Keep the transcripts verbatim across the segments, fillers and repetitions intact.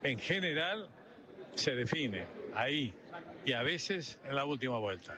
En general se define ahí y a veces en la última vuelta.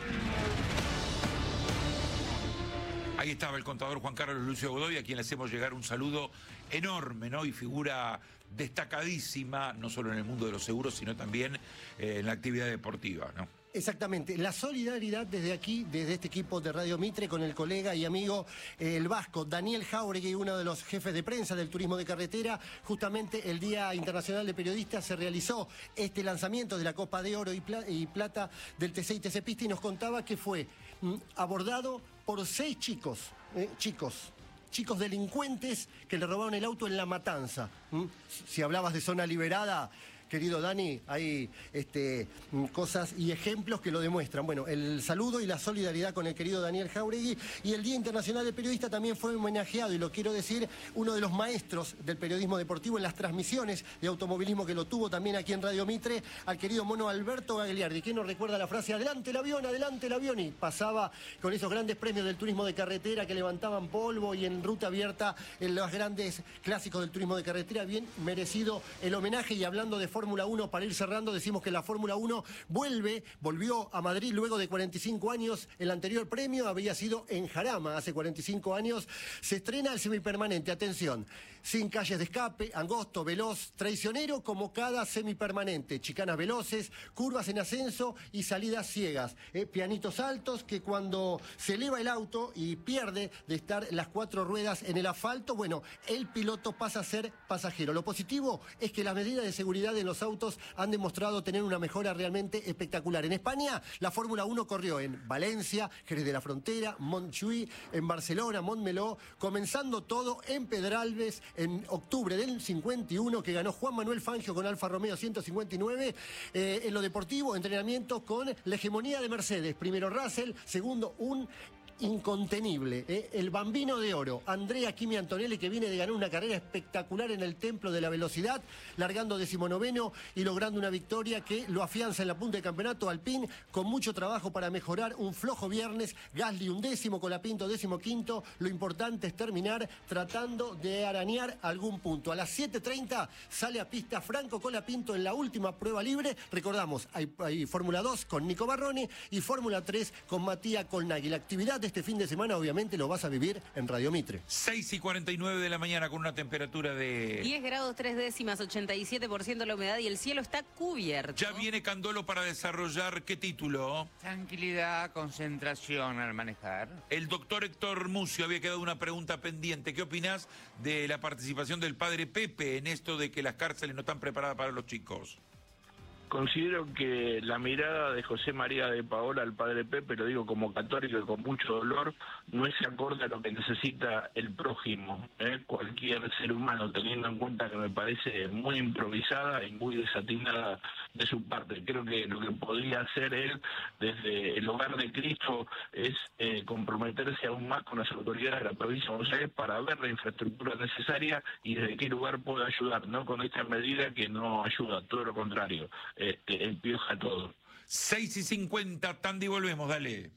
Ahí estaba el contador Juan Carlos Lucio Godoy, a quien le hacemos llegar un saludo enorme, ¿no? Y figura destacadísima, no solo en el mundo de los seguros, sino también eh, en la actividad deportiva, ¿no? Exactamente, la solidaridad desde aquí, desde este equipo de Radio Mitre, con el colega y amigo eh, el vasco Daniel Jáuregui, uno de los jefes de prensa del turismo de carretera. Justamente el Día Internacional de Periodistas se realizó este lanzamiento de la Copa de Oro y, pla y Plata del T C y T C Pista, y nos contaba que fue mm, abordado por seis chicos, eh, chicos. Chicos delincuentes que le robaron el auto en La Matanza. ¿Mm? Si hablabas de zona liberada, querido Dani, hay este, cosas y ejemplos que lo demuestran. Bueno, el saludo y la solidaridad con el querido Daniel Jáuregui. Y el Día Internacional del Periodista también fue homenajeado, y lo quiero decir, uno de los maestros del periodismo deportivo en las transmisiones de automovilismo, que lo tuvo también aquí en Radio Mitre, al querido mono Alberto Gagliardi. ¿Quién nos recuerda la frase "adelante el avión, adelante el avión"? Y pasaba con esos grandes premios del turismo de carretera que levantaban polvo, y en ruta abierta, en los grandes clásicos del turismo de carretera. Bien merecido el homenaje. Y hablando de Fórmula uno, para ir cerrando, decimos que la Fórmula uno vuelve, volvió a Madrid luego de cuarenta y cinco años. El anterior premio había sido en Jarama hace cuarenta y cinco años. Se estrena el semipermanente, atención, sin calles de escape, angosto, veloz, traicionero como cada semipermanente, chicanas veloces, curvas en ascenso y salidas ciegas, eh, pianitos altos que cuando se eleva el auto y pierde de estar las cuatro ruedas en el asfalto, bueno, el piloto pasa a ser pasajero. Lo positivo es que las medidas de seguridad en los autos han demostrado tener una mejora realmente espectacular. En España, la Fórmula uno corrió en Valencia, Jerez de la Frontera, Montjuïc, en Barcelona, Montmeló, comenzando todo en Pedralbes en octubre del cincuenta y uno, que ganó Juan Manuel Fangio con Alfa Romeo ciento cincuenta y nueve. Eh, en lo deportivo, entrenamiento con la hegemonía de Mercedes. Primero Russell, segundo un incontenible, ¿eh? el bambino de oro, Andrea Kimi Antonelli, que viene de ganar una carrera espectacular en el Templo de la Velocidad, largando decimonoveno y logrando una victoria que lo afianza en la punta de campeonato. Alpine con mucho trabajo para mejorar un flojo viernes, Gasly un décimo, Colapinto décimo quinto. Lo importante es terminar tratando de arañar algún punto. A las siete treinta sale a pista Franco Colapinto en la última prueba libre. Recordamos, hay, hay Fórmula dos con Nico Barrone y Fórmula tres con Matías Colnaghi. La actividad de este fin de semana obviamente lo vas a vivir en Radio Mitre. seis y cuarenta y nueve de la mañana, con una temperatura de diez grados tres décimas, ochenta y siete por ciento la humedad, y el cielo está cubierto. Ya viene Candolo para desarrollar, ¿qué título? Tranquilidad, concentración al manejar. El doctor Héctor Mucio, había quedado una pregunta pendiente. ¿Qué opinás de la participación del padre Pepe en esto de que las cárceles no están preparadas para los chicos? Considero que la mirada de José María de Paola al padre Pepe, lo digo como católico y con mucho dolor, no es acorde a lo que necesita el prójimo, ¿eh? cualquier ser humano, teniendo en cuenta que me parece muy improvisada y muy desatinada de su parte. Creo que lo que podría hacer él desde el hogar de Cristo es eh, comprometerse aún más con las autoridades de la provincia de Buenos Aires para ver la infraestructura necesaria y desde qué lugar puede ayudar, no con esta medida que no ayuda, todo lo contrario. Este, empioja todo. seis y cincuenta, Tandy, volvemos, dale.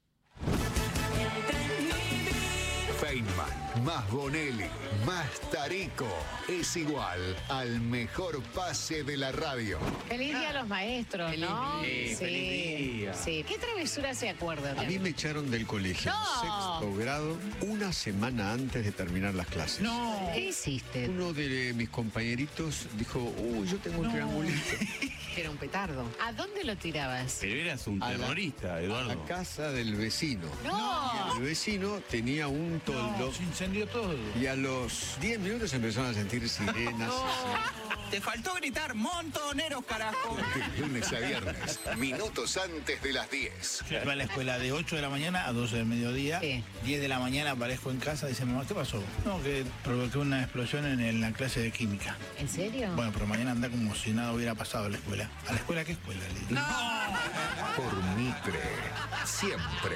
Feynman, más Bonelli, más Tarico, es igual al mejor pase de la radio. Feliz día a los maestros, ¿no? Feliz, sí, feliz día. Sí. ¿Qué travesura se acuerdan? A mí me echaron del colegio, No. sexto grado, una semana antes de terminar las clases. No. ¿Qué hiciste? Uno de mis compañeritos dijo, uy, yo tengo un triangulito. Era un petardo. ¿A dónde lo tirabas? Pero eras un A la- terrorista, A Eduardo. la casa del vecino. No. El vecino tenía un toldo Se incendió todo. y a los diez minutos empezaron a sentir sirenas. Te faltó gritar montoneros, carajo. De lunes a viernes, minutos antes de las diez. Iba a la escuela de ocho de la mañana a doce del mediodía. Sí. diez de la mañana aparezco en casa y dice, mamá, ¿qué pasó? No, que provoqué una explosión en, el- en la clase de química. ¿En serio? Bueno, pero mañana anda como si nada hubiera pasado a la escuela. ¿A la escuela qué escuela? Le digo. Por Mitre, siempre.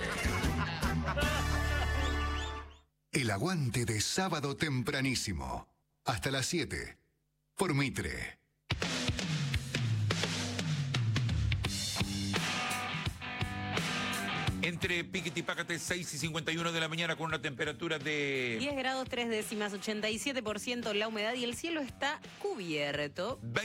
El aguante de sábado tempranísimo. Hasta las siete. Por Mitre. Entre Piquete y Pácate, seis y cincuenta y uno de la mañana con una temperatura de... diez grados tres décimas, ochenta y siete por ciento la humedad y el cielo está cubierto.